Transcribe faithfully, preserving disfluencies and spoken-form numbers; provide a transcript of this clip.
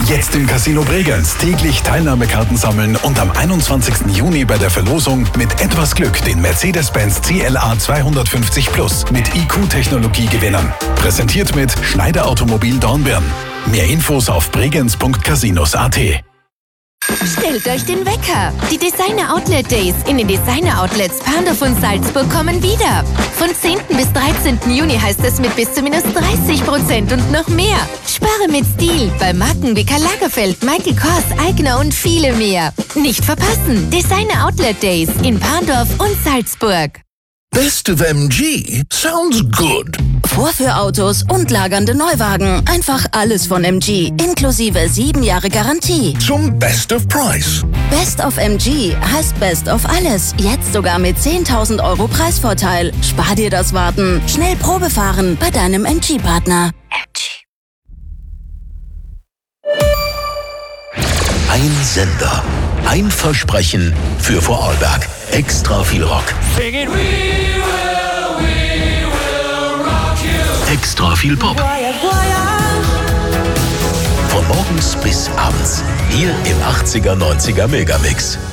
Jetzt im Casino Bregenz täglich Teilnahmekarten sammeln und am einundzwanzigsten Juni bei der Verlosung mit etwas Glück den Mercedes-Benz C L A zweihundertfünfzig Plus mit I Q-Technologie gewinnen. Präsentiert mit Schneider Automobil Dornbirn. Mehr Infos auf bregenz punkt casinos punkt at. Stellt euch den Wecker! Die Designer Outlet Days in den Designer Outlets Parndorf und Salzburg kommen wieder. Von zehnten bis dreizehnten Juni heißt es mit bis zu minus dreißig Prozent und noch mehr. Spare mit Stil bei Marken wie Karl Lagerfeld, Michael Kors, Eigner und viele mehr. Nicht verpassen! Designer Outlet Days in Parndorf und Salzburg. Best of M G sounds good. Vorführautos und lagernde Neuwagen. Einfach alles von M G, inklusive sieben Jahre Garantie. Zum Best of Price. Best of M G heißt Best of alles. Jetzt sogar mit zehntausend Euro Preisvorteil. Spar dir das Warten. Schnell Probe fahren bei deinem M G-Partner. M G. Ein Sender. Ein Versprechen für Vorarlberg. Extra viel Rock. Extra viel Pop. Von morgens bis abends. Hier im achtziger, neunziger Megamix.